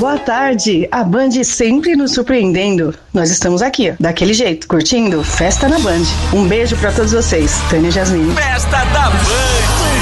Boa tarde, a Band sempre nos surpreendendo. Nós estamos aqui, daquele jeito, curtindo Festa na Band. Um beijo pra todos vocês, Tânia e Jasmine. Festa da Band.